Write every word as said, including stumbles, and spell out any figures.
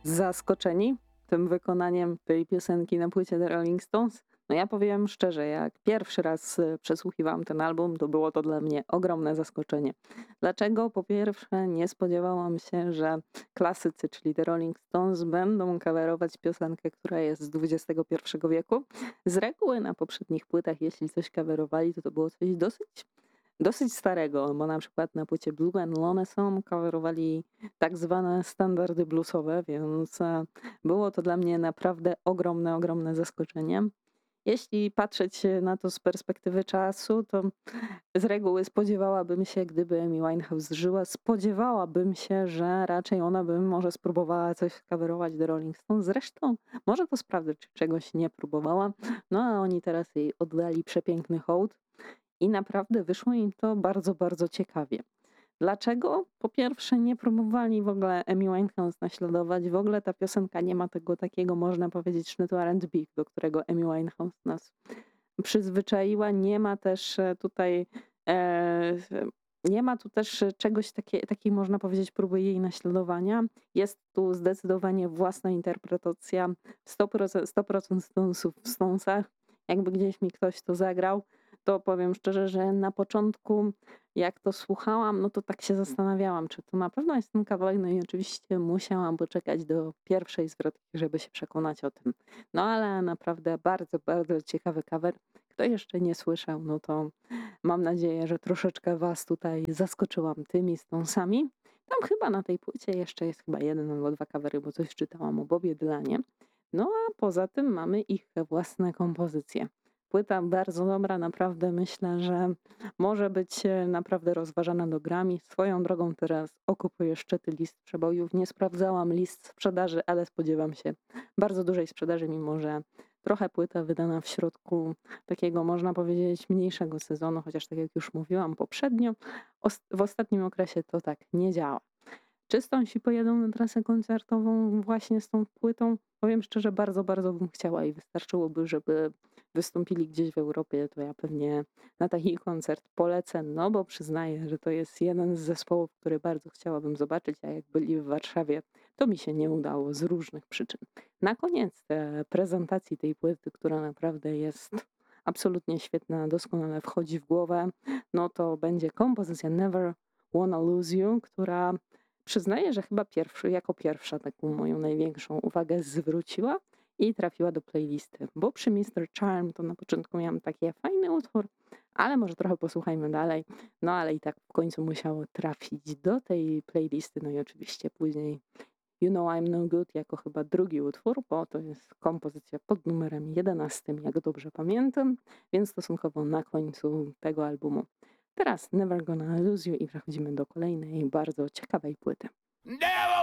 zaskoczeni tym wykonaniem tej piosenki na płycie The Rolling Stones? No ja powiem szczerze, jak pierwszy raz e, przesłuchiwałam ten album, to było to dla mnie ogromne zaskoczenie. Dlaczego? Po pierwsze, nie spodziewałam się, że klasycy, czyli The Rolling Stones, będą coverować piosenkę, która jest z dwudziestego pierwszego wieku. Z reguły na poprzednich płytach, jeśli coś coverowali, to to było coś dosyć dosyć starego, bo na przykład na płycie Blue and Lonesome coverowali tak zwane standardy bluesowe, więc e, było to dla mnie naprawdę ogromne, ogromne zaskoczenie. Jeśli patrzeć e, na to z perspektywy czasu, to z reguły spodziewałabym się, gdyby Amy Winehouse żyła, spodziewałabym się, że raczej ona by może spróbowała coś coverować The Rolling Stones. Zresztą może to sprawdzę, czy czegoś nie próbowała. No a oni teraz jej oddali przepiękny hołd. I naprawdę wyszło im to bardzo, bardzo ciekawie. Dlaczego? Po pierwsze, nie próbowali w ogóle Amy Winehouse naśladować. W ogóle ta piosenka nie ma tego takiego, można powiedzieć, sznytu R and B, do którego Amy Winehouse nas przyzwyczaiła. Nie ma też e, tutaj e, nie ma tu też czegoś takie, takiej, można powiedzieć, próby jej naśladowania. Jest tu zdecydowanie własna interpretacja, sto procent, sto procent Stonesów w Stonesach. Jakby gdzieś mi ktoś to zagrał, to powiem szczerze, że na początku jak to słuchałam, no to tak się zastanawiałam, czy to na pewno jest ten kawałek. No i oczywiście musiałam poczekać do pierwszej zwrotki, żeby się przekonać o tym. No ale naprawdę bardzo, bardzo ciekawy cover. Kto jeszcze nie słyszał, no to mam nadzieję, że troszeczkę was tutaj zaskoczyłam tymi Stonesami. Tam chyba na tej płycie jeszcze jest chyba jeden albo dwa covery, bo coś czytałam o Bobie Dylanie. No a poza tym mamy ich własne kompozycje. Płyta bardzo dobra, naprawdę myślę, że może być e, naprawdę rozważana do Grammy. Swoją drogą teraz okupuję szczyty list przebojów. Nie sprawdzałam list sprzedaży, ale spodziewam się bardzo dużej sprzedaży, mimo że trochę płyta wydana w środku takiego, można powiedzieć, mniejszego sezonu, chociaż tak jak już mówiłam poprzednio, os- w ostatnim okresie to tak nie działa. Czy Stonesi pojedą na trasę koncertową właśnie z tą płytą? Powiem szczerze, bardzo, bardzo bym chciała i wystarczyłoby, żeby wystąpili gdzieś w Europie, to ja pewnie na taki koncert polecę, no bo przyznaję, że to jest jeden z zespołów, który bardzo chciałabym zobaczyć, a jak byli w Warszawie, to mi się nie udało z różnych przyczyn. Na koniec e, prezentacji tej płyty, która naprawdę jest absolutnie świetna, doskonale wchodzi w głowę, no to będzie kompozycja Never Wanna Lose You, która przyznaję, że chyba pierwszy, jako pierwsza taką moją największą uwagę zwróciła i trafiła do playlisty, bo przy mister Charm to na początku miałam taki fajny utwór, ale może trochę posłuchajmy dalej. No ale i tak w końcu musiało trafić do tej playlisty, no i oczywiście później You Know I'm No Good jako chyba drugi utwór, bo to jest kompozycja pod numerem jedenastym, jak dobrze pamiętam, więc stosunkowo na końcu tego albumu. Teraz Never Gonna Lose You i przechodzimy do kolejnej bardzo ciekawej płyty. Never